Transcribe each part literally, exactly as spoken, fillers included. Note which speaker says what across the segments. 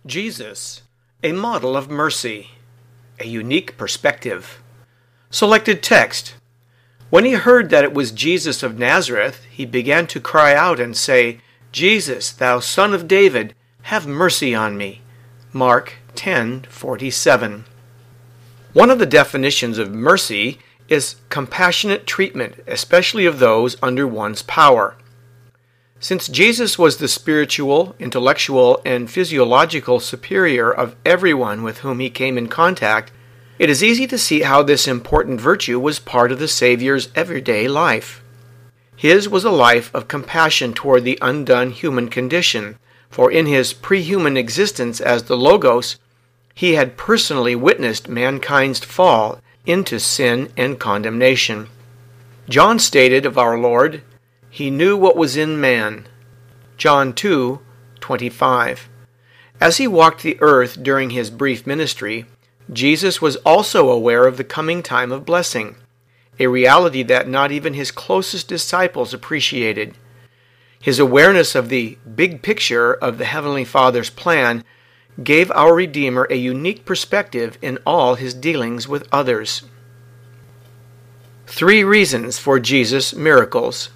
Speaker 1: Jesus, a model of mercy, a unique perspective. Selected text. When he heard that it was Jesus of Nazareth, he began to cry out and say, Jesus, thou Son of David, have mercy on me. Mark ten forty-seven. One of the definitions of mercy is compassionate treatment, especially of those under one's power. Since Jesus was the spiritual, intellectual, and physiological superior of everyone with whom he came in contact, it is easy to see how this important virtue was part of the Savior's everyday life. His was a life of compassion toward the undone human condition, for in his pre-human existence as the Logos, he had personally witnessed mankind's fall into sin and condemnation. John stated of our Lord, He knew what was in man. John two twenty-five. As he walked the earth during his brief ministry, Jesus was also aware of the coming time of blessing, a reality that not even his closest disciples appreciated. His awareness of the big picture of the Heavenly Father's plan gave our Redeemer a unique perspective in all his dealings with others. Three reasons for Jesus' miracles.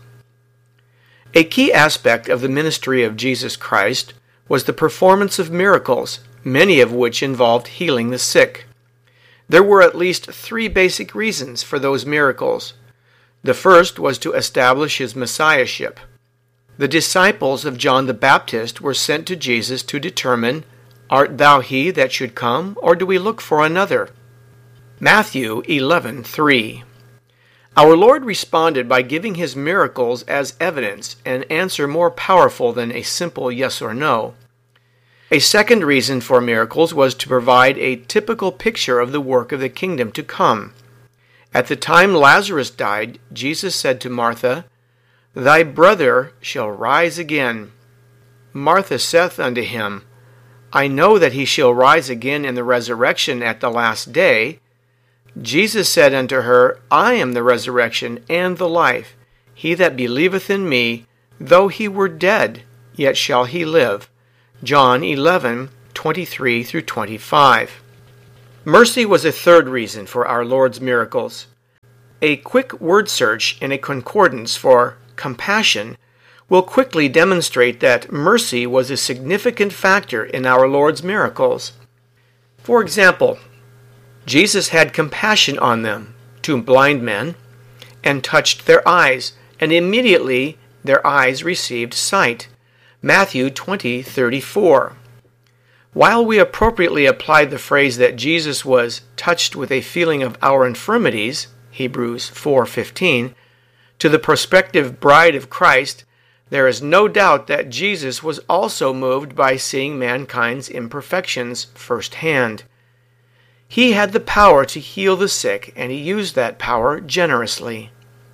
Speaker 1: A key aspect of the ministry of Jesus Christ was the performance of miracles, many of which involved healing the sick. There were at least three basic reasons for those miracles. The first was to establish his messiahship. The disciples of John the Baptist were sent to Jesus to determine, Art thou he that should come, or do we look for another? Matthew eleven three. Our Lord responded by giving his miracles as evidence, an answer more powerful than a simple yes or no. A second reason for miracles was to provide a typical picture of the work of the kingdom to come. At the time Lazarus died, Jesus said to Martha, Thy brother shall rise again. Martha saith unto him, I know that he shall rise again in the resurrection at the last day. Jesus said unto her, I am the resurrection and the life. He that believeth in me, though he were dead, yet shall he live. John eleven twenty-three through twenty-five. Mercy was a third reason for our Lord's miracles. A quick word search in a concordance for compassion will quickly demonstrate that mercy was a significant factor in our Lord's miracles. For example, Jesus had compassion on them, two blind men, and touched their eyes, and immediately their eyes received sight. Matthew twenty thirty-four. While we appropriately apply the phrase that Jesus was touched with a feeling of our infirmities, Hebrews four fifteen, to the prospective bride of Christ, there is no doubt that Jesus was also moved by seeing mankind's imperfections firsthand. He had the power to heal the sick, and he used that power generously.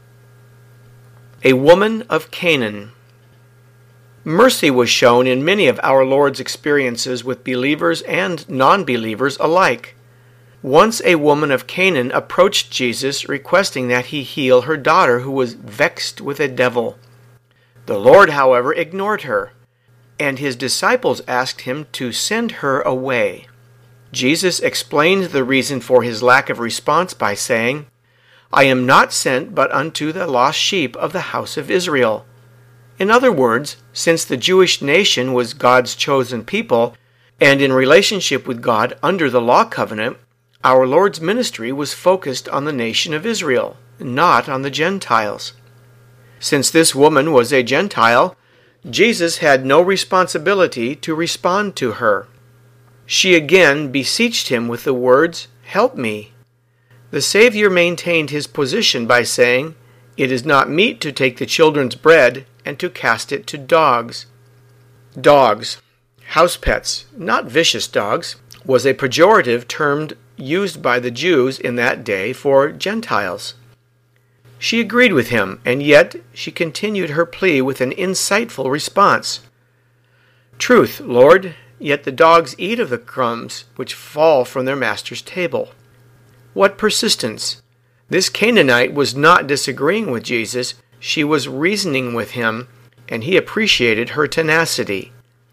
Speaker 1: A woman of Canaan. Mercy was shown in many of our Lord's experiences with believers and non-believers alike. Once a woman of Canaan approached Jesus requesting that he heal her daughter who was vexed with a devil. The Lord, however, ignored her, and his disciples asked him to send her away. Jesus explained the reason for his lack of response by saying, I am not sent but unto the lost sheep of the house of Israel. In other words, since the Jewish nation was God's chosen people, and in relationship with God under the law covenant, our Lord's ministry was focused on the nation of Israel, not on the Gentiles. Since this woman was a Gentile, Jesus had no responsibility to respond to her. She again beseeched him with the words, Help me. The Savior maintained his position by saying, It is not meet to take the children's bread and to cast it to dogs. Dogs, house pets, not vicious dogs, was a pejorative term used by the Jews in that day for Gentiles. She agreed with him, and yet she continued her plea with an insightful response. Truth, Lord, yet the dogs eat of the crumbs which fall from their master's table. What persistence! This Canaanite was not disagreeing with Jesus, she was reasoning with him, and he appreciated her tenacity.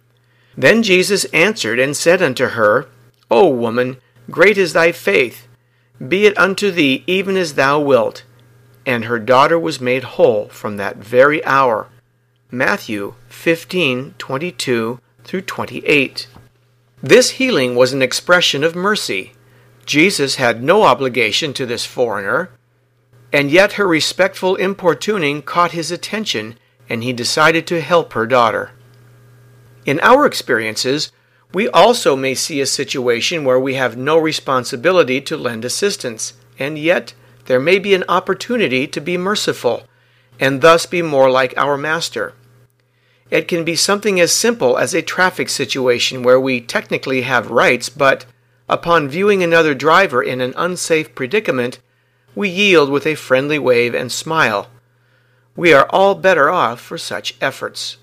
Speaker 1: Then Jesus answered and said unto her, O woman, great is thy faith. Be it unto thee even as thou wilt. And her daughter was made whole from that very hour. Matthew fifteen twenty-two through twenty-eight. This healing was an expression of mercy. Jesus had no obligation to this foreigner, and yet her respectful importuning caught his attention, and he decided to help her daughter. In our experiences, we also may see a situation where we have no responsibility to lend assistance, and yet there may be an opportunity to be merciful, and thus be more like our Master. It can be something as simple as a traffic situation where we technically have rights, but upon viewing another driver in an unsafe predicament, we yield with a friendly wave and smile. We are all better off for such efforts.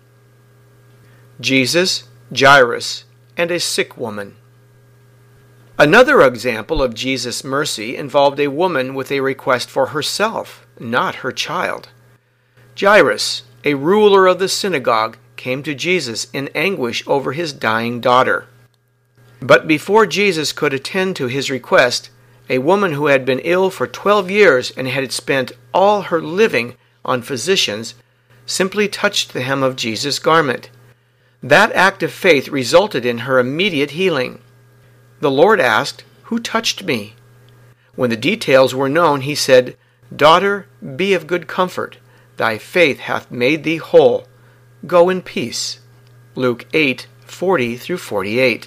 Speaker 1: Jesus, Jairus, and a sick woman. Another example of Jesus' mercy involved a woman with a request for herself, not her child. Jairus, a ruler of the synagogue, came to Jesus in anguish over his dying daughter. But before Jesus could attend to his request, a woman who had been ill for twelve years and had spent all her living on physicians simply touched the hem of Jesus' garment. That act of faith resulted in her immediate healing. The Lord asked, Who touched me? When the details were known, he said, Daughter, be of good comfort. Thy faith hath made thee whole. Go in peace. Luke eight forty through forty-eight.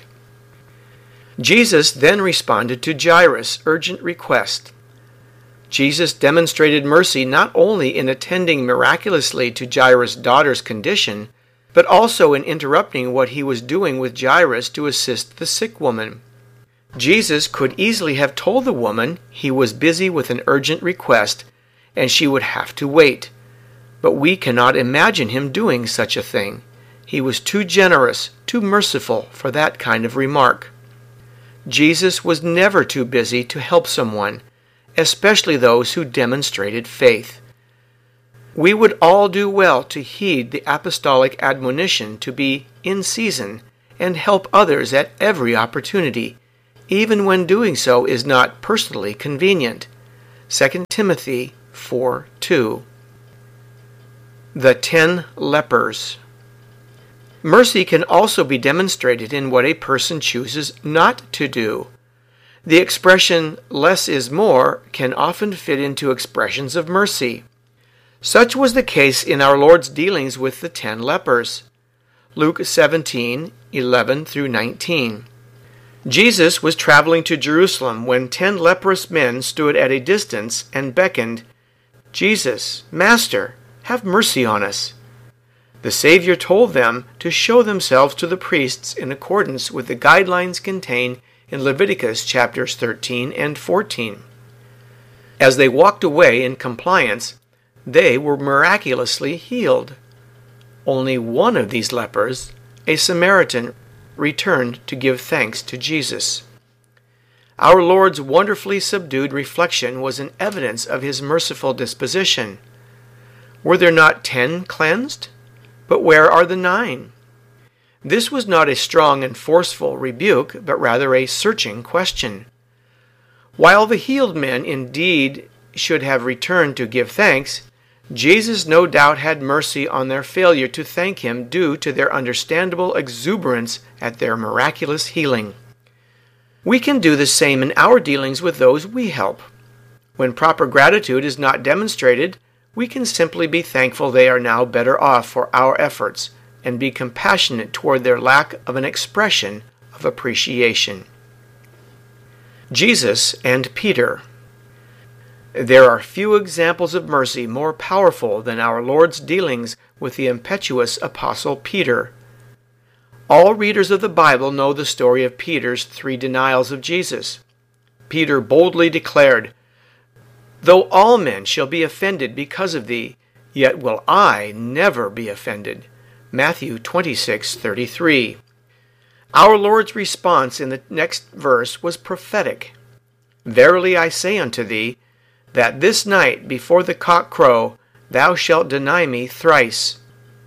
Speaker 1: Jesus then responded to Jairus' urgent request. Jesus demonstrated mercy not only in attending miraculously to Jairus' daughter's condition, but also in interrupting what he was doing with Jairus to assist the sick woman. Jesus could easily have told the woman he was busy with an urgent request and she would have to wait. But we cannot imagine him doing such a thing. He was too generous, too merciful for that kind of remark. Jesus was never too busy to help someone, especially those who demonstrated faith. We would all do well to heed the apostolic admonition to be in season and help others at every opportunity, even when doing so is not personally convenient. Second Timothy four two. The Ten Lepers. Mercy can also be demonstrated in what a person chooses not to do. The expression, less is more, can often fit into expressions of mercy. Such was the case in our Lord's dealings with the ten lepers. Luke seventeen eleven through nineteen. Jesus was traveling to Jerusalem when ten leprous men stood at a distance and beckoned, Jesus, Master, have mercy on us. The Savior told them to show themselves to the priests in accordance with the guidelines contained in Leviticus chapters thirteen and fourteen. As they walked away in compliance, they were miraculously healed. Only one of these lepers, a Samaritan, returned to give thanks to Jesus. Our Lord's wonderfully subdued reflection was an evidence of his merciful disposition. Were there not ten cleansed? But where are the nine? This was not a strong and forceful rebuke, but rather a searching question. While the healed men indeed should have returned to give thanks, Jesus no doubt had mercy on their failure to thank him due to their understandable exuberance at their miraculous healing. We can do the same in our dealings with those we help. When proper gratitude is not demonstrated, we can simply be thankful they are now better off for our efforts and be compassionate toward their lack of an expression of appreciation. Jesus and Peter. There are few examples of mercy more powerful than our Lord's dealings with the impetuous apostle Peter. All readers of the Bible know the story of Peter's three denials of Jesus. Peter boldly declared, Though all men shall be offended because of thee, yet will I never be offended. Matthew twenty-six thirty-three. Our Lord's response in the next verse was prophetic. Verily I say unto thee, that this night before the cock crow, thou shalt deny me thrice.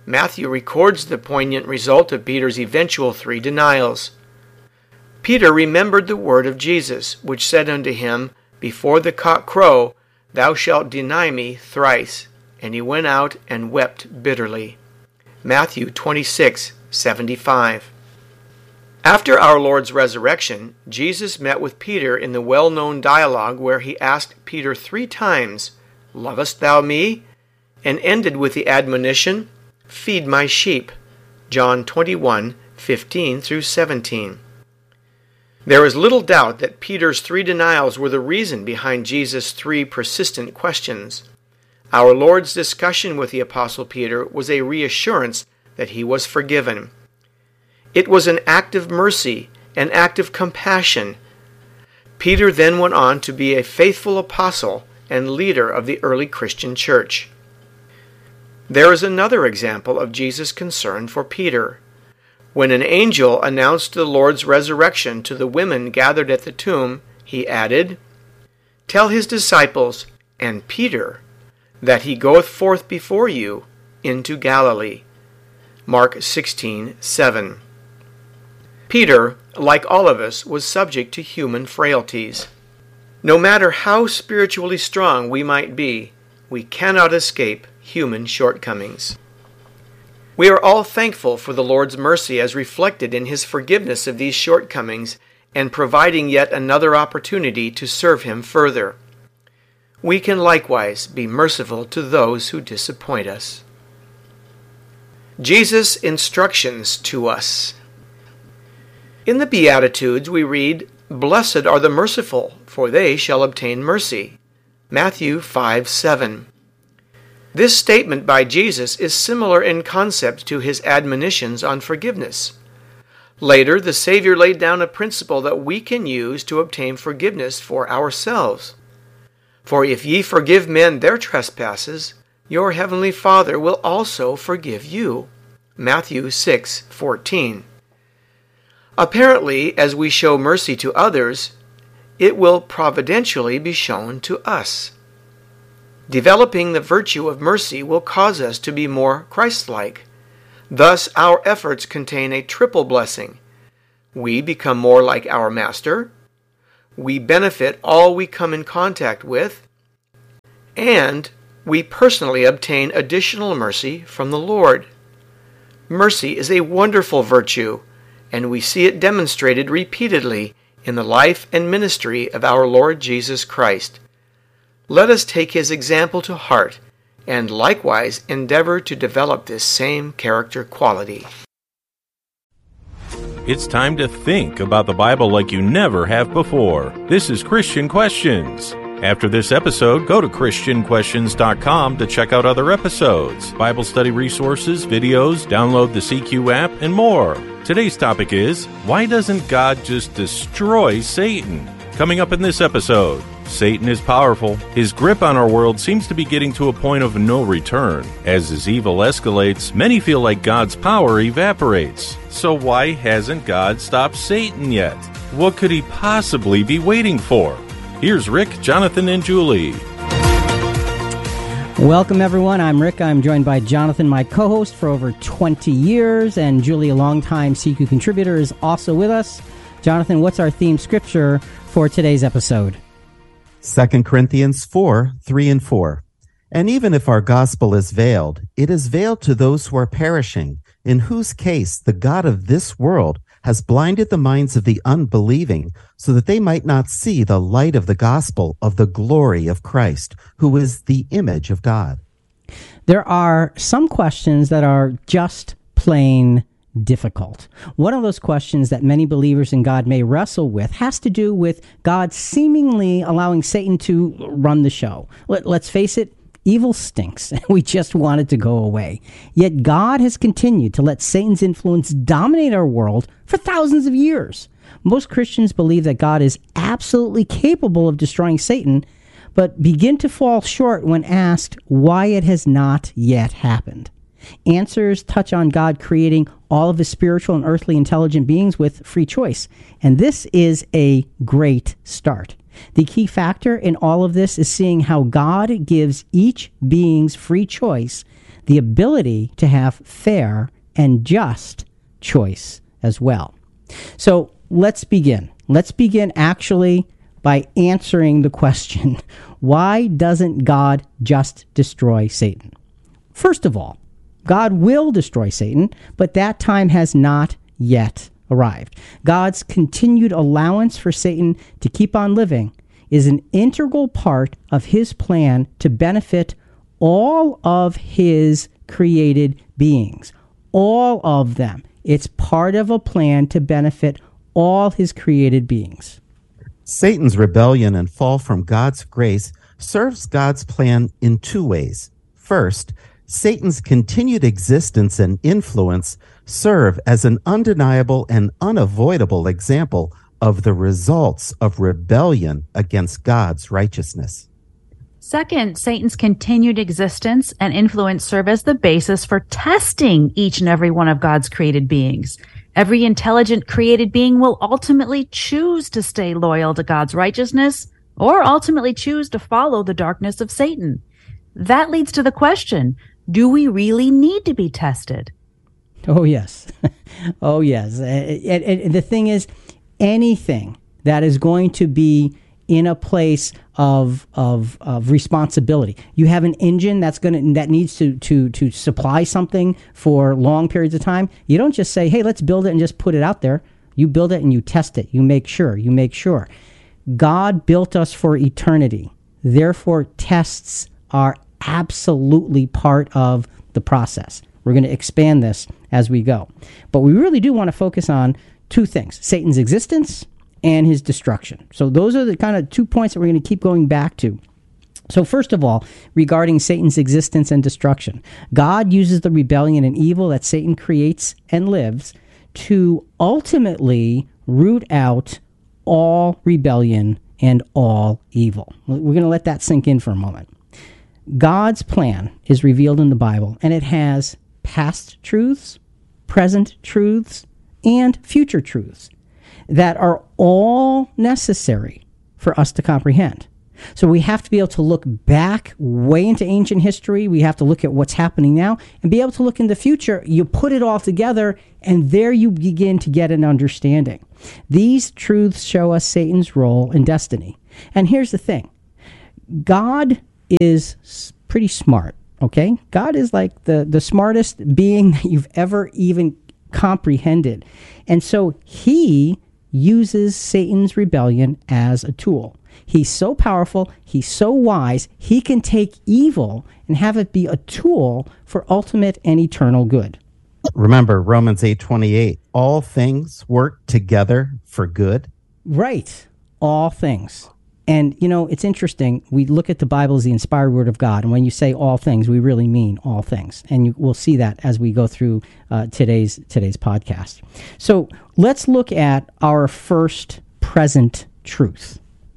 Speaker 1: Matthew records the poignant result of Peter's eventual three denials. Peter remembered the word of Jesus, which said unto him, Before the cock crow, thou shalt deny me thrice. And he went out and wept bitterly. Matthew twenty-six seventy-five. After our Lord's resurrection, Jesus met with Peter in the well-known dialogue where he asked Peter three times, Lovest thou me? And ended with the admonition, Feed my sheep. John twenty-one fifteen through seventeen. There is little doubt that Peter's three denials were the reason behind Jesus' three persistent questions. Our Lord's discussion with the Apostle Peter was a reassurance that he was forgiven. It was an act of mercy, an act of compassion. Peter then went on to be a faithful apostle and leader of the early Christian church. There is another example of Jesus' concern for Peter. When an angel announced the Lord's resurrection to the women gathered at the tomb, he added, Tell his disciples, and Peter, that he goeth forth before you into Galilee. Mark sixteen seven. Peter, like all of us, was subject to human frailties. No matter how spiritually strong we might be, we cannot escape human shortcomings. We are all thankful for the Lord's mercy as reflected in His forgiveness of these shortcomings and providing yet another opportunity to serve Him further. We can likewise be merciful to those who disappoint us. Jesus' instructions to us. In the Beatitudes we read, Blessed are the merciful, for they shall obtain mercy. Matthew five seven. This statement by Jesus is similar in concept to His admonitions on forgiveness. Later, the Savior laid down a principle that we can use to obtain forgiveness for ourselves. For if ye forgive men their trespasses, your heavenly Father will also forgive you. Matthew six fourteen. Apparently, as we show mercy to others, it will providentially be shown to us. Developing the virtue of mercy will cause us to be more Christ-like. Thus, our efforts contain a triple blessing. We become more like our Master, we benefit all we come in contact with, and we personally obtain additional mercy from the Lord. Mercy is a wonderful virtue, and we see it demonstrated repeatedly in the life and ministry of our Lord Jesus Christ. Let us take His example to heart and likewise endeavor to develop this same character quality.
Speaker 2: It's time to think about the Bible like you never have before. This is Christian Questions. After this episode, go to Christian Questions dot com to check out other episodes, Bible study resources, videos, download the C Q app, and more. Today's topic is, why doesn't God just destroy Satan? Coming up in this episode, Satan is powerful. His grip on our world seems to be getting to a point of no return. As his evil escalates, many feel like God's power evaporates. So why hasn't God stopped Satan yet? What could he possibly be waiting for? Here's Rick, Jonathan, and Julie.
Speaker 3: Welcome, everyone. I'm Rick. I'm joined by Jonathan, my co-host for over twenty years, and Julie, a longtime C Q contributor, is also with us. Jonathan, what's our theme scripture for today's episode?
Speaker 4: Second Corinthians four, three and four. And even if our gospel is veiled, it is veiled to those who are perishing, in whose case the God of this world has blinded the minds of the unbelieving, so that they might not see the light of the gospel of the glory of Christ, who is the image of God.
Speaker 3: There are some questions that are just plain difficult. One of those questions that many believers in God may wrestle with has to do with God seemingly allowing Satan to run the show. Let, let's face it, evil stinks, and we just want it to go away. Yet God has continued to let Satan's influence dominate our world for thousands of years. Most Christians believe that God is absolutely capable of destroying Satan, but begin to fall short when asked why it has not yet happened. Answers touch on God creating all of his spiritual and earthly intelligent beings with free choice, and this is a great start. The key factor in all of this is seeing how God gives each being's free choice the ability to have fair and just choice as well. So let's begin. Let's begin actually by answering the question, why doesn't God just destroy Satan? First of all, God will destroy Satan, but that time has not yet arrived. God's continued allowance for Satan to keep on living is an integral part of his plan to benefit all of his created beings. All of them. It's part of a plan to benefit all his created beings.
Speaker 4: Satan's rebellion and fall from God's grace serves God's plan in two ways. First, Satan's continued existence and influence serve as an undeniable and unavoidable example of the results of rebellion against God's righteousness.
Speaker 5: Second, Satan's continued existence and influence serve as the basis for testing each and every one of God's created beings. Every intelligent created being will ultimately choose to stay loyal to God's righteousness or ultimately choose to follow the darkness of Satan. That leads to the question, do we really need to be tested?
Speaker 3: Oh, yes. oh, yes. And, and, and the thing is, anything that is going to be in a place of of of responsibility. You have an engine that's going to that needs to to to supply something for long periods of time. You don't just say, "Hey, let's build it and just put it out there." You build it and you test it. You make sure. You make sure. God built us for eternity. Therefore, tests are absolutely part of the process. We're going to expand this as we go. But we really do want to focus on two things: Satan's existence and his destruction. So those are the kind of two points that we're going to keep going back to. So first of all, regarding Satan's existence and destruction, God uses the rebellion and evil that Satan creates and lives to ultimately root out all rebellion and all evil. We're going to let that sink in for a moment. God's plan is revealed in the Bible, and it has past truths, present truths, and future truths that are all necessary for us to comprehend. So we have to be able to look back way into ancient history. We have to look at what's happening now and be able to look in the future. You put it all together, and there you begin to get an understanding. These truths show us Satan's role and destiny. And here's the thing. God is pretty smart, okay? God is like the, the smartest being that you've ever even comprehended. And so he uses Satan's rebellion as a tool. He's so powerful, he's so wise, he can take evil and have it be a tool for ultimate and eternal good.
Speaker 4: Remember Romans eight twenty-eight, all things work together for good.
Speaker 3: Right, all things. And, you know, it's interesting. We look at the Bible as the inspired word of God. And when you say all things, we really mean all things. And you, we'll see that as we go through uh, today's today's podcast. So let's look at our first present truth.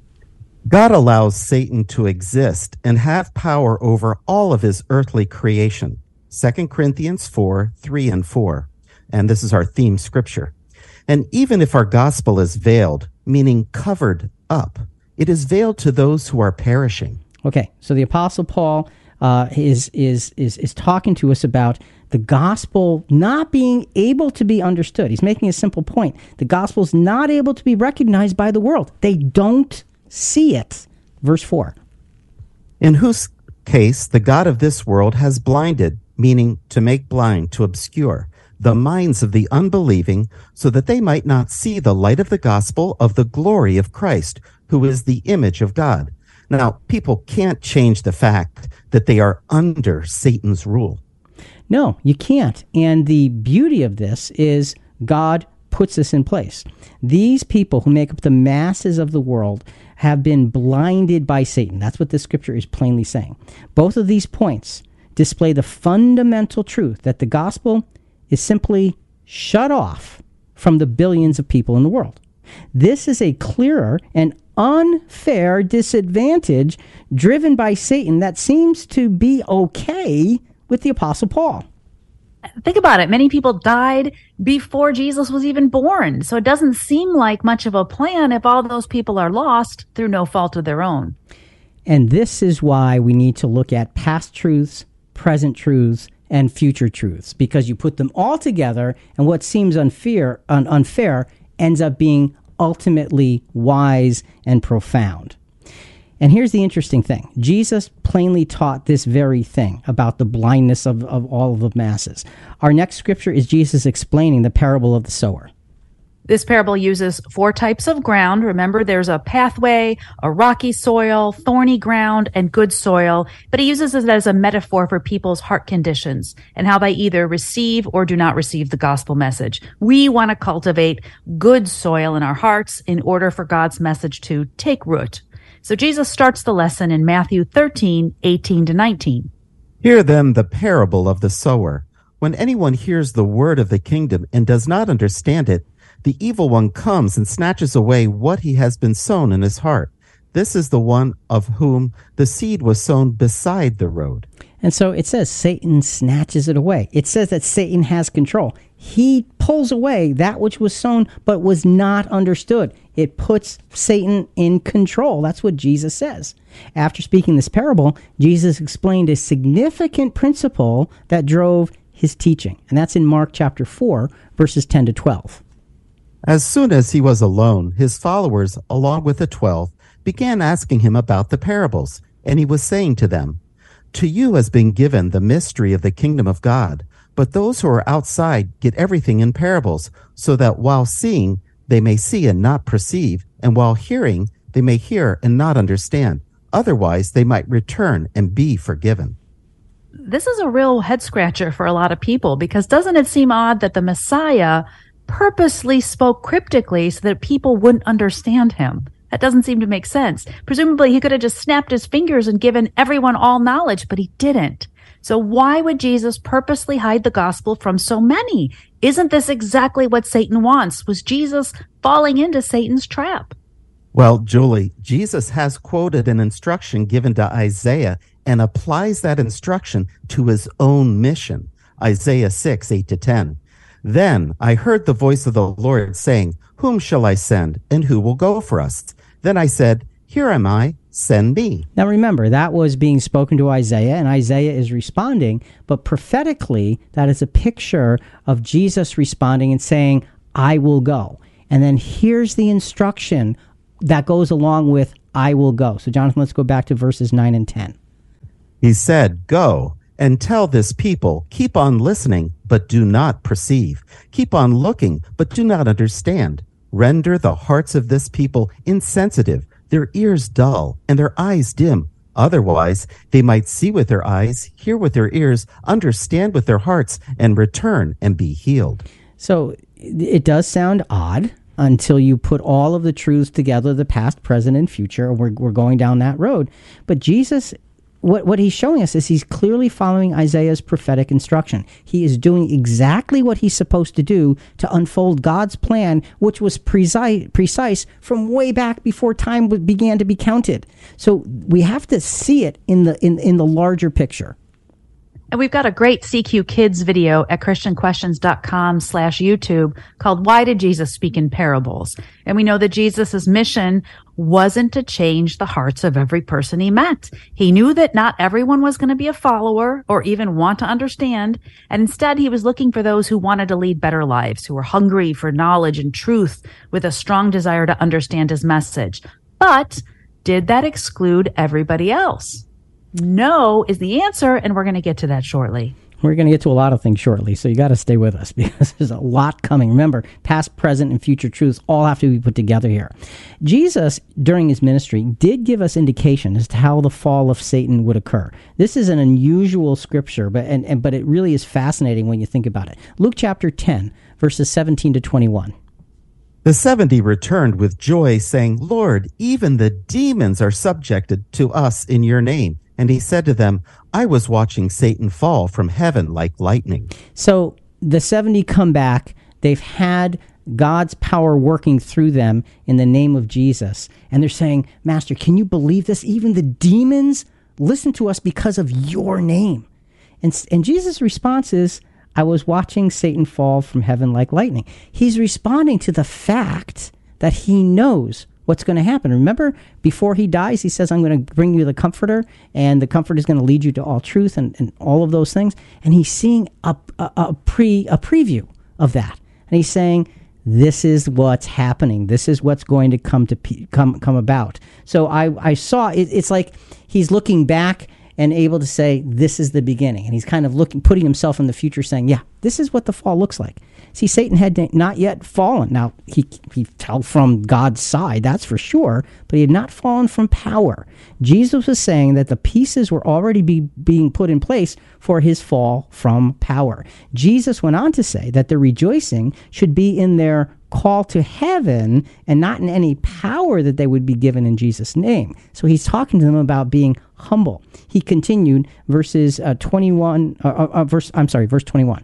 Speaker 4: God allows Satan to exist and have power over all of his earthly creation. Second Corinthians four, three and four. And this is our theme scripture. And even if our gospel is veiled, meaning covered up, it is veiled to those who are perishing.
Speaker 3: Okay, so the Apostle Paul uh, is, is is is talking to us about the gospel not being able to be understood. He's making a simple point. The gospel is not able to be recognized by the world. They don't see it. Verse four.
Speaker 4: In whose case the God of this world has blinded, meaning to make blind, to obscure, the minds of the unbelieving, so that they might not see the light of the gospel of the glory of Christ, who is the image of God. Now, people can't change the fact that they are under Satan's rule.
Speaker 3: No, you can't. And the beauty of this is God puts this in place. These people who make up the masses of the world have been blinded by Satan. That's what this scripture is plainly saying. Both of these points display the fundamental truth that the gospel is simply shut off from the billions of people in the world. This is a clearer and unfair disadvantage driven by Satan that seems to be okay with the Apostle Paul.
Speaker 5: Think about it. Many people died before Jesus was even born. So it doesn't seem like much of a plan if all those people are lost through no fault of their own.
Speaker 3: And this is why we need to look at past truths, present truths, and future truths, because you put them all together, and what seems unfair, un- unfair ends up being ultimately wise and profound. And here's the interesting thing. Jesus plainly taught this very thing about the blindness of, of all of the masses. Our next scripture is Jesus explaining the parable of the sower.
Speaker 5: This parable uses four types of ground. Remember, there's a pathway, a rocky soil, thorny ground, and good soil. But he uses it as a metaphor for people's heart conditions and how they either receive or do not receive the gospel message. We want to cultivate good soil in our hearts in order for God's message to take root. So Jesus starts the lesson in Matthew thirteen, eighteen to nineteen.
Speaker 4: Hear then the parable of the sower. When anyone hears the word of the kingdom and does not understand it, the evil one comes and snatches away what he has been sown in his heart. This is the one of whom the seed was sown beside the road.
Speaker 3: And so it says Satan snatches it away. It says that Satan has control. He pulls away that which was sown but was not understood. It puts Satan in control. That's what Jesus says. After speaking this parable, Jesus explained a significant principle that drove his teaching. And that's in Mark chapter four, verses ten to twelve.
Speaker 4: As soon as he was alone, his followers, along with the twelve, began asking him about the parables. And he was saying to them, "To you has been given the mystery of the kingdom of God, but those who are outside get everything in parables, so that while seeing, they may see and not perceive, and while hearing, they may hear and not understand. Otherwise, they might return and be forgiven."
Speaker 5: This is a real head scratcher for a lot of people, because doesn't it seem odd that the Messiah purposely spoke cryptically so that people wouldn't understand him? That doesn't seem to make sense. Presumably, he could have just snapped his fingers and given everyone all knowledge, but he didn't. So why would Jesus purposely hide the gospel from so many? Isn't this exactly what Satan wants? Was Jesus falling into Satan's trap?
Speaker 4: Well, Julie, Jesus has quoted an instruction given to Isaiah and applies that instruction to his own mission. Isaiah six, eight to ten. Then I heard the voice of the Lord saying, "Whom shall I send, and who will go for us?" Then I said, "Here am I, send me."
Speaker 3: Now remember, that was being spoken to Isaiah, and Isaiah is responding, but prophetically, that is a picture of Jesus responding and saying, "I will go." And then here's the instruction that goes along with "I will go." So Jonathan, let's go back to verses nine and ten.
Speaker 4: He said, "Go and tell this people, keep on listening, but do not perceive. Keep on looking, but do not understand. Render the hearts of this people insensitive, their ears dull, and their eyes dim. Otherwise, they might see with their eyes, hear with their ears, understand with their hearts, and return and be healed." So it does sound odd until you put all of the truths together, the past, present, and future. We're, we're going down that road. But Jesus, What, what he's showing us is he's clearly following Isaiah's prophetic instruction. He is doing exactly what he's supposed to do to unfold God's plan, which was precise, precise from way back before time began to be counted. So we have to see it in the in, in the larger picture.
Speaker 5: And we've got a great C Q Kids video at christianquestions.com slash YouTube called "Why Did Jesus Speak in Parables?" And we know that Jesus' mission wasn't to change the hearts of every person he met. He knew that not everyone was going to be a follower or even want to understand. And instead, he was looking for those who wanted to lead better lives, who were hungry for knowledge and truth with a strong desire to understand his message. But did that exclude everybody else? No is the answer, and we're going to get to that shortly.
Speaker 3: We're going to get to a lot of things shortly, so you got to stay with us because there's a lot coming. Remember, past, present, and future truths all have to be put together here. Jesus, during his ministry, did give us indication as to how the fall of Satan would occur. This is an unusual scripture, but and, and but it really is fascinating when you think about it. Luke chapter ten, verses seventeen to twenty-one.
Speaker 4: The seventy returned with joy, saying, "Lord, even the demons are subjected to us in your name." And he said to them, "I was watching Satan fall from heaven like lightning."
Speaker 3: So the seventy come back. They've had God's power working through them in the name of Jesus. And they're saying, "Master, can you believe this? Even the demons listen to us because of your name." And, and Jesus' response is, "I was watching Satan fall from heaven like lightning." He's responding to the fact that he knows what's going to happen. Remember, before he dies, he says, I'm going to bring you the Comforter, and the Comforter is going to lead you to all truth and, and all of those things. And he's seeing a, a, a, pre, a preview of that. And he's saying, this is what's happening. This is what's going to come to come come about. So I, I saw, it, it's like he's looking back and able to say, this is the beginning. And he's kind of looking, putting himself in the future, saying, yeah, this is what the fall looks like. See, Satan had not yet fallen. Now, he, he fell from God's side, that's for sure, but he had not fallen from power. Jesus was saying that the pieces were already be, being put in place for his fall from power. Jesus went on to say that the rejoicing should be in their call to heaven and not in any power that they would be given in Jesus' name. So he's talking to them about being humble. He continued verses uh, twenty-one, uh, uh, verse, I'm sorry, verse twenty-one.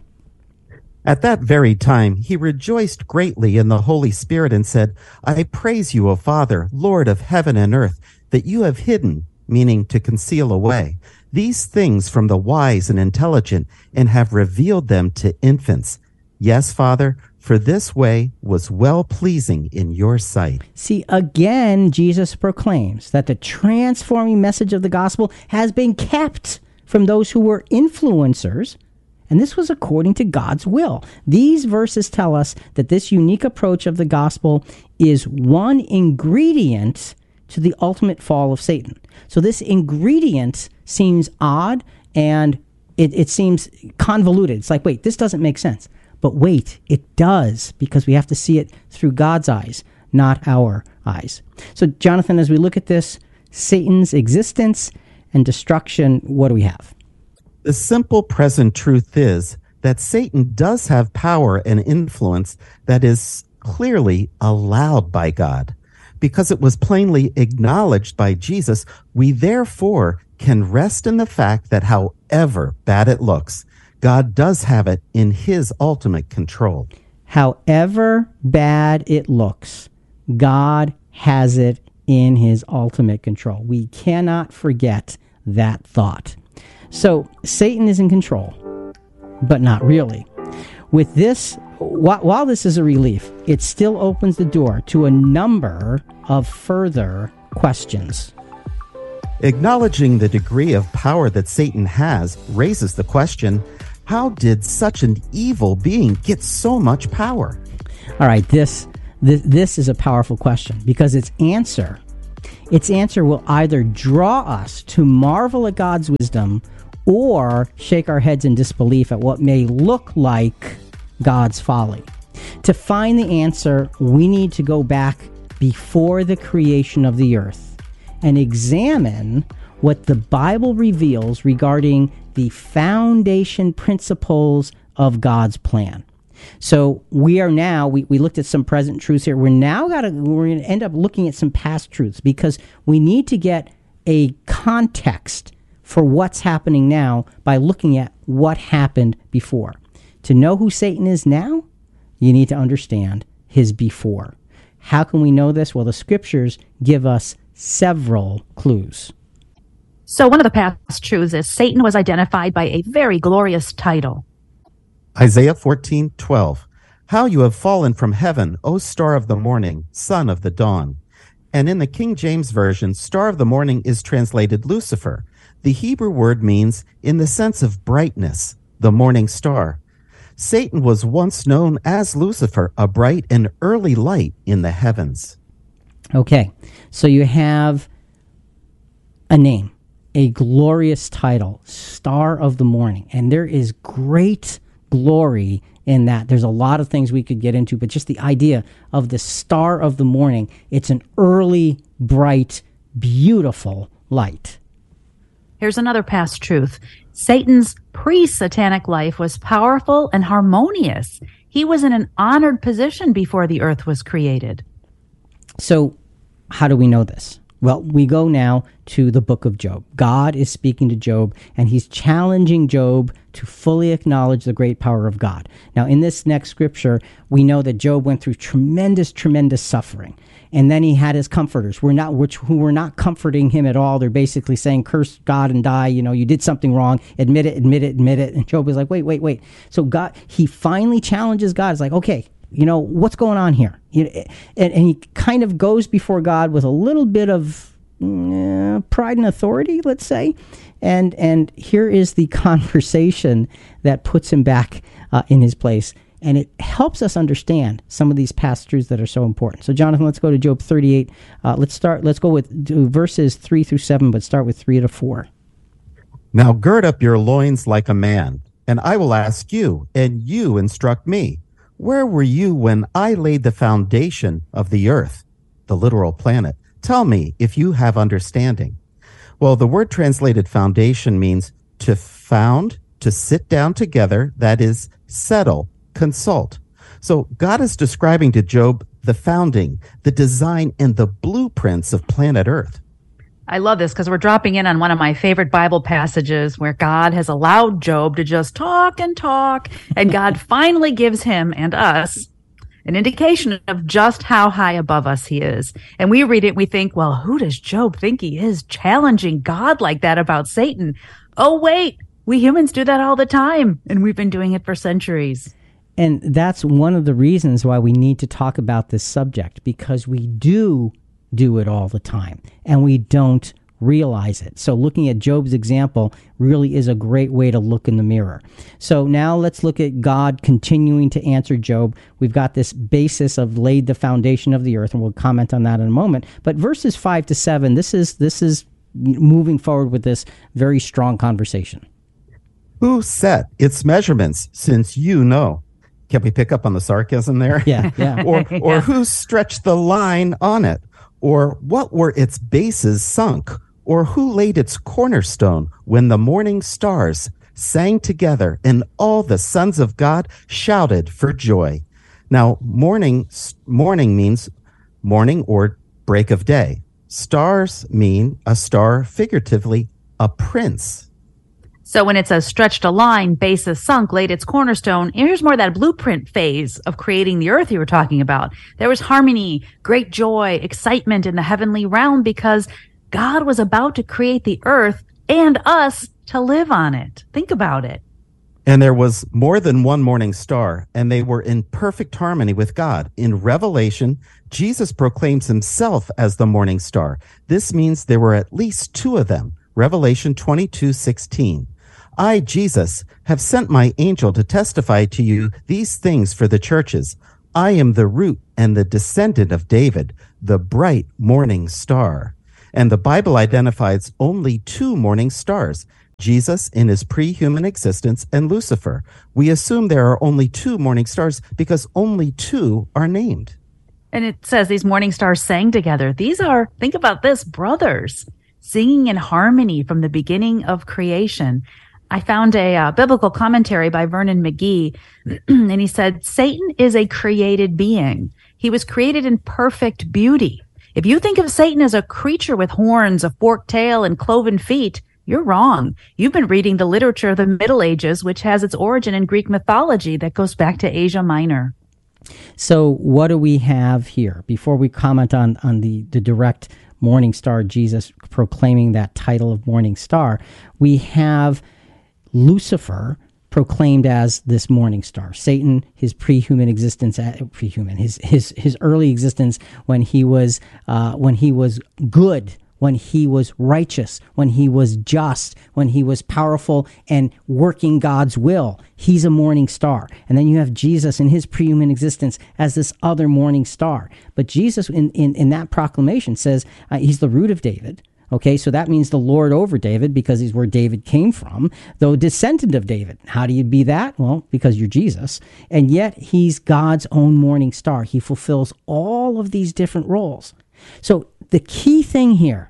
Speaker 4: At that very time, he rejoiced greatly in the Holy Spirit and said, I praise you, O Father, Lord of heaven and earth, that you have hidden, meaning to conceal away, these things from the wise and intelligent and have revealed them to infants. Yes, Father, for this way was well-pleasing in your sight.
Speaker 3: See, again, Jesus proclaims that the transforming message of the gospel has been kept from those who were influencers, and this was according to God's will. These verses tell us that this unique approach of the gospel is one ingredient to the ultimate fall of Satan. So this ingredient seems odd and it, it seems convoluted. It's like, wait, this doesn't make sense. But wait, it does, because we have to see it through God's eyes, not our eyes. So, Jonathan, as we look at this, Satan's existence and destruction, what do we have?
Speaker 4: The simple present truth is that Satan does have power and influence that is clearly allowed by God. Because it was plainly acknowledged by Jesus, we therefore can rest in the fact that however bad it looks, God does have it in his ultimate control.
Speaker 3: However bad it looks, God has it in his ultimate control. We cannot forget that thought. So Satan is in control, but not really. With this, wh- while this is a relief, it still opens the door to a number of further questions.
Speaker 4: Acknowledging the degree of power that Satan has raises the question, how did such an evil being get so much power?
Speaker 3: All right, this, this, this is a powerful question because its answer, its answer will either draw us to marvel at God's wisdom or shake our heads in disbelief at what may look like God's folly. To find the answer, we need to go back before the creation of the earth and examine what the Bible reveals regarding the foundation principles of God's plan. So we are now, we, we looked at some present truths here. We're now got to, we're going to end up looking at some past truths because we need to get a context for what's happening now by looking at what happened before. To know who Satan is now, you need to understand his before. How can we know this? Well, the scriptures give us several clues.
Speaker 5: So one of the past truths is Satan was identified by a very glorious title.
Speaker 4: Isaiah fourteen twelve. How you have fallen from heaven, O star of the morning, son of the dawn. And in the King James Version, star of the morning is translated Lucifer. The Hebrew word means in the sense of brightness, the morning star. Satan was once known as Lucifer, a bright and early light in the heavens.
Speaker 3: Okay, so you have a name, a glorious title, Star of the Morning, and there is great glory in that. There's a lot of things we could get into, but just the idea of the Star of the Morning, it's an early, bright, beautiful light.
Speaker 5: Here's another past truth. Satan's pre-satanic life was powerful and harmonious. He was in an honored position before the earth was created.
Speaker 3: So how do we know this? Well, we go now to the book of Job. God is speaking to Job, and he's challenging Job to fully acknowledge the great power of God. Now, in this next scripture, we know that Job went through tremendous, tremendous suffering. And then he had his comforters, were not, which, who were not comforting him at all. They're basically saying, curse God and die. You know, you did something wrong. Admit it, admit it, admit it. And Job was like, wait, wait, wait. So God, he finally challenges God. It's like, okay, you know, what's going on here? You know, and, and he kind of goes before God with a little bit of uh, pride and authority, let's say. And and here is the conversation that puts him back uh, in his place. And it helps us understand some of these past truths that are so important. So, Jonathan, let's go to Job thirty-eight. Uh, let's start. Let's go with verses three through seven, but start with three to four.
Speaker 4: Now gird up your loins like a man, and I will ask you, and you instruct me. Where were you when I laid the foundation of the earth, the literal planet? Tell me if you have understanding. Well, the word translated foundation means to found, to sit down together, that is, settle, consult. So God is describing to Job the founding, the design, and the blueprints of planet Earth.
Speaker 5: I love this because we're dropping in on one of my favorite Bible passages where God has allowed Job to just talk and talk, and God finally gives him and us an indication of just how high above us he is. And we read it, we think, well, who does Job think he is, challenging God like that about Satan? Oh, wait, we humans do that all the time, and we've been doing it for centuries.
Speaker 3: And that's one of the reasons why we need to talk about this subject, because we do do it all the time, and we don't realize it. So looking at Job's example really is a great way to look in the mirror. So now let's look at God continuing to answer Job. We've got this basis of laid the foundation of the earth, and we'll comment on that in a moment. But verses five to seven, this is this is moving forward with this very strong conversation.
Speaker 4: Who set its measurements, since you know? Can we pick up on the sarcasm there?
Speaker 3: Yeah, yeah.
Speaker 4: or or
Speaker 5: Yeah.
Speaker 4: who stretched the line on it? Or what were its bases sunk? Or who laid its cornerstone when the morning stars sang together and all the sons of God shouted for joy? Now, morning, morning means morning or break of day. Stars mean a star, figuratively, a prince.
Speaker 5: So when it says stretched a line, basis sunk, laid its cornerstone, here's more that blueprint phase of creating the earth you were talking about. There was harmony, great joy, excitement in the heavenly realm because God was about to create the earth and us to live on it. Think about it.
Speaker 4: And there was more than one morning star, and they were in perfect harmony with God. In Revelation, Jesus proclaims himself as the morning star. This means there were at least two of them. Revelation twenty-two sixteen. I, Jesus, have sent my angel to testify to you these things for the churches. I am the root and the descendant of David, the bright morning star. And the Bible identifies only two morning stars, Jesus in his pre-human existence and Lucifer. We assume there are only two morning stars because only two are named.
Speaker 5: And it says these morning stars sang together. These are, think about this, brothers, singing in harmony from the beginning of creation. I found a uh, biblical commentary by Vernon McGee, and he said, Satan is a created being. He was created in perfect beauty. If you think of Satan as a creature with horns, a forked tail, and cloven feet, you're wrong. You've been reading the literature of the Middle Ages, which has its origin in Greek mythology that goes back to Asia Minor.
Speaker 3: So what do we have here? Before we comment on, on the, the direct morning star, Jesus proclaiming that title of morning star, we have Lucifer proclaimed as this morning star. Satan, his pre-human existence, uh, pre-human, his his his early existence when he was uh, when he was good, when he was righteous, when he was just, when he was powerful and working God's will. He's a morning star. And then you have Jesus in his pre-human existence as this other morning star. But Jesus in in, in that proclamation says uh, he's the root of David. Okay, so that means the Lord over David because he's where David came from, though descendant of David. How do you be that? Well, because you're Jesus. And yet he's God's own morning star. He fulfills all of these different roles. So the key thing here,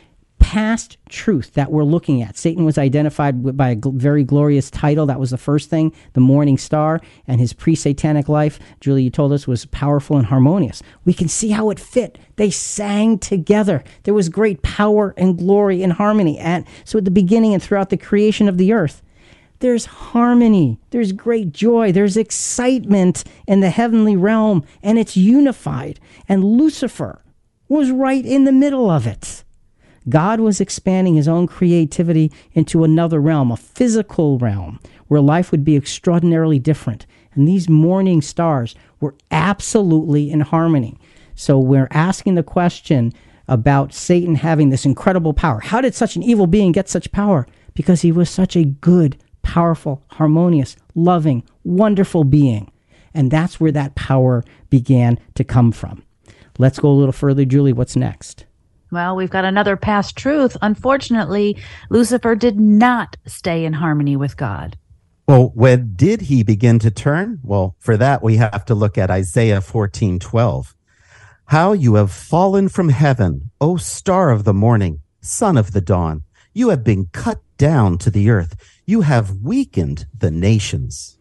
Speaker 3: past truth that we're looking at. Satan was identified by a gl- very glorious title. That was the first thing, the morning star, and his pre-satanic life, Julie, you told us, was powerful and harmonious. We can see how it fit. They sang together. There was great power and glory and harmony. And so at the beginning and throughout the creation of the earth, there's harmony, there's great joy, there's excitement in the heavenly realm, and it's unified. And Lucifer was right in the middle of it. God was expanding his own creativity into another realm, a physical realm, where life would be extraordinarily different. And these morning stars were absolutely in harmony. So we're asking the question about Satan having this incredible power. How did such an evil being get such power? Because he was such a good, powerful, harmonious, loving, wonderful being. And that's where that power began to come from. Let's go a little further. Julie, what's next?
Speaker 5: Well, we've got another past truth. Unfortunately, Lucifer did not stay in harmony with God.
Speaker 4: Well, when did he begin to turn? Well, for that, we have to look at Isaiah fourteen twelve. How you have fallen from heaven, O star of the morning, son of the dawn. You have been cut down to the earth. You have weakened the nations.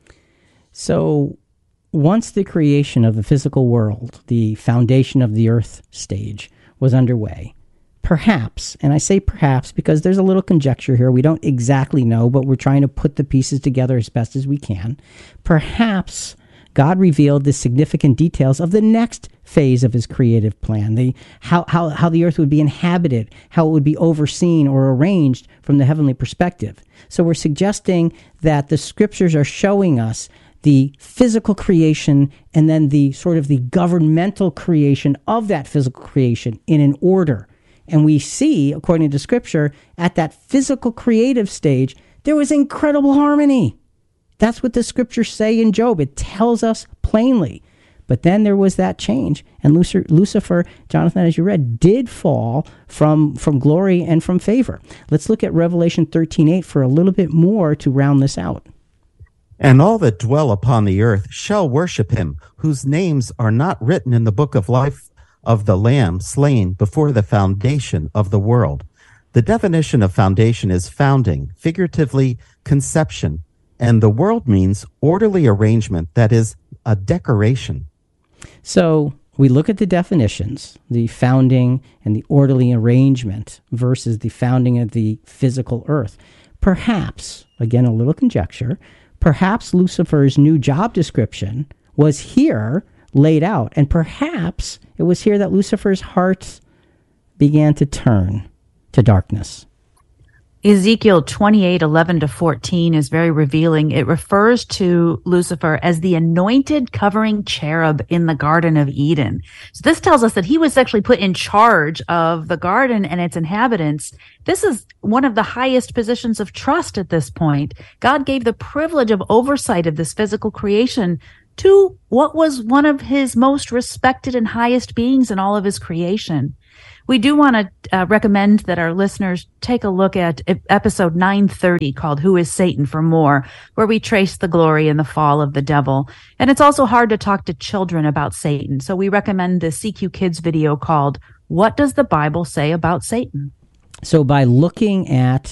Speaker 3: So once the creation of the physical world, the foundation of the earth stage, was underway, perhaps, and I say perhaps because there's a little conjecture here, we don't exactly know, but we're trying to put the pieces together as best as we can, perhaps God revealed the significant details of the next phase of his creative plan, the how, how, how the earth would be inhabited, how it would be overseen or arranged from the heavenly perspective. So we're suggesting that the scriptures are showing us the physical creation and then the sort of the governmental creation of that physical creation in an order. And we see, according to Scripture, at that physical creative stage, there was incredible harmony. That's what the Scriptures say in Job. It tells us plainly. But then there was that change. And Lucifer, Jonathan, as you read, did fall from, from glory and from favor. Let's look at Revelation thirteen eight for a little bit more to round this out.
Speaker 4: And all that dwell upon the earth shall worship him, whose names are not written in the book of life of the Lamb slain before the foundation of the world. The definition of foundation is founding, figuratively conception, and the world means orderly arrangement, that is, a decoration.
Speaker 3: So we look at the definitions, the founding and the orderly arrangement versus the founding of the physical earth. Perhaps, again, a little conjecture, perhaps Lucifer's new job description was here laid out, and perhaps it was here that Lucifer's heart began to turn to darkness.
Speaker 5: Ezekiel twenty-eight eleven to fourteen is very revealing. It refers to Lucifer as the anointed covering cherub in the Garden of Eden. So this tells us that he was actually put in charge of the garden and its inhabitants. This is one of the highest positions of trust at this point. God gave the privilege of oversight of this physical creation to what was one of his most respected and highest beings in all of his creation. We do want to uh, recommend that our listeners take a look at episode nine thirty called Who is Satan for more, where we trace the glory and the fall of the devil. And it's also hard to talk to children about Satan. So we recommend the C Q Kids video called What Does the Bible Say About Satan?
Speaker 3: So by looking at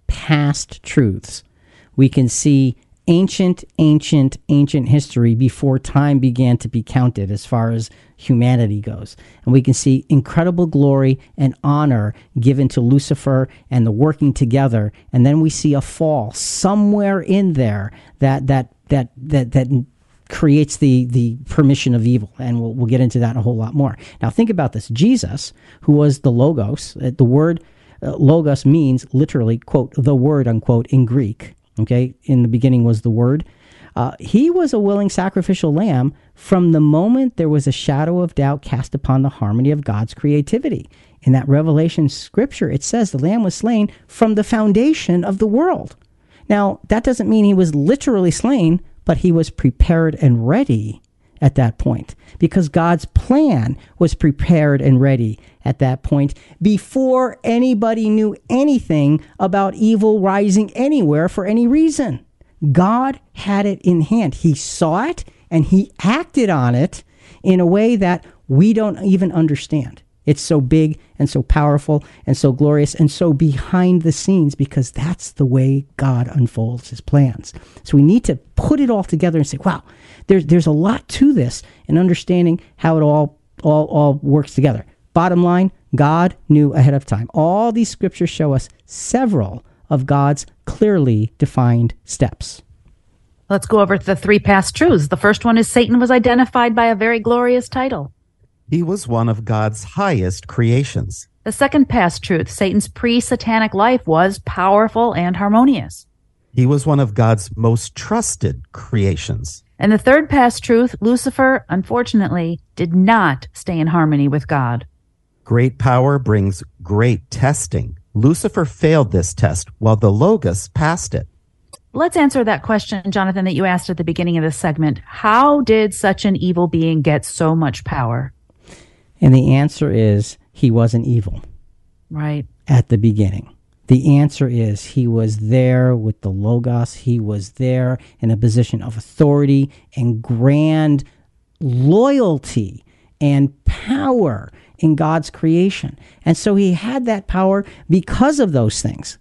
Speaker 3: past truths, we can see ancient, ancient, ancient history before time began to be counted as far as humanity goes. And we can see incredible glory and honor given to Lucifer and the working together. And then we see a fall somewhere in there that that that that that creates the the permission of evil. And we'll we'll get into that a whole lot more. Now think about this. Jesus, who was the Logos, the word uh, Logos means literally, quote, the word, unquote, in Greek. Okay, in the beginning was the Word. Uh, he was a willing sacrificial lamb from the moment there was a shadow of doubt cast upon the harmony of God's creativity. In that Revelation scripture, it says the lamb was slain from the foundation of the world. Now, that doesn't mean he was literally slain, but he was prepared and ready at that point, because God's plan was prepared and ready at that point before anybody knew anything about evil rising anywhere for any reason. God had it in hand. He saw it and he acted on it in a way that we don't even understand. It's so big and so powerful and so glorious and so behind the scenes, because that's the way God unfolds his plans. So we need to put it all together and say, wow, there's there's a lot to this, and understanding how it all all all works together. Bottom line, God knew ahead of time. All these scriptures show us several of God's clearly defined steps.
Speaker 5: Let's go over the three past truths. The first one is Satan was identified by a very glorious title.
Speaker 4: He was one of God's highest creations.
Speaker 5: The second past truth, Satan's pre-satanic life was powerful and harmonious.
Speaker 4: He was one of God's most trusted creations.
Speaker 5: And the third past truth, Lucifer, unfortunately, did not stay in harmony with God.
Speaker 4: Great power brings great testing. Lucifer failed this test, while the Logos passed it.
Speaker 5: Let's answer that question, Jonathan, that you asked at the beginning of this segment. How did such an evil being get so much power?
Speaker 3: And the answer is he wasn't evil.
Speaker 5: Right.
Speaker 3: At the beginning. The answer is he was there with the Logos. He was there in a position of authority and grand loyalty and power in God's creation. And so he had that power because of those things.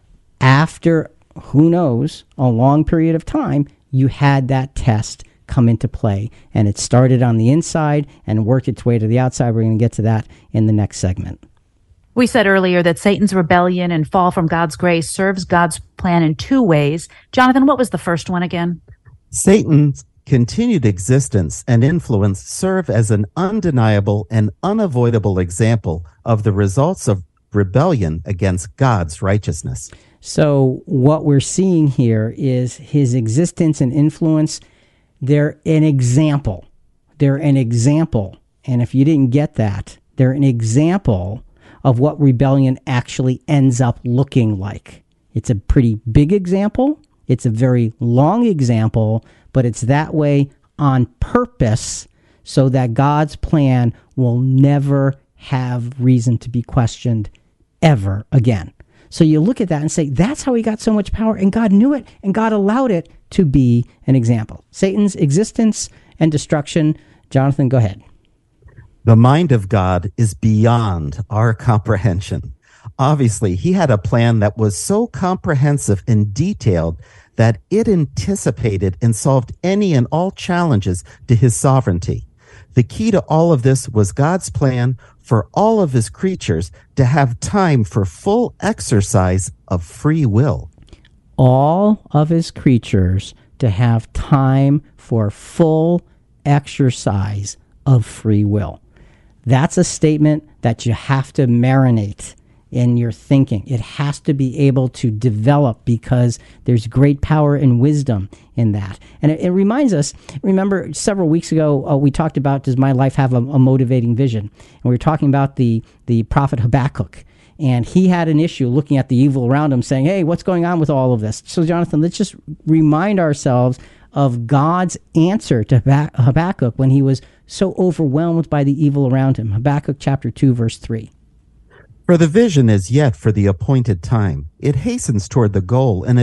Speaker 3: After, who knows, a long period of time, you had that test come into play. And it started on the inside and worked its way to the outside. We're going to get to that in the next segment.
Speaker 5: We said earlier that Satan's rebellion and fall from God's grace serves God's plan in two ways. Jonathan, what was the first one again?
Speaker 4: Satan's continued existence and influence serve as an undeniable and unavoidable example of the results of rebellion against God's righteousness.
Speaker 3: So what we're seeing here is his existence and influence. They're an example. They're an example. And if you didn't get that, they're an example of what rebellion actually ends up looking like. It's a pretty big example. It's a very long example, but it's that way on purpose so that God's plan will never have reason to be questioned ever again. So you look at that and say, that's how he got so much power, and God knew it, and God allowed it to be an example. Satan's existence and destruction. Jonathan, go ahead.
Speaker 4: The mind of God is beyond our comprehension. Obviously, he had a plan that was so comprehensive and detailed that it anticipated and solved any and all challenges to his sovereignty. The key to all of this was God's plan for all of his creatures to have time for full exercise of free will.
Speaker 3: All of his creatures to have time for full exercise of free will. That's a statement that you have to marinate in your thinking. It has to be able to develop because there's great power and wisdom in that. And it, it reminds us, remember several weeks ago, uh, we talked about, does my life have a, a motivating vision? And we were talking about the, the prophet Habakkuk. And he had an issue looking at the evil around him saying, hey, what's going on with all of this? So Jonathan, let's just remind ourselves of God's answer to Habakkuk when he was so overwhelmed by the evil around him. Habakkuk chapter two, verse three.
Speaker 4: For the vision is yet for the appointed time. It hastens toward the goal, and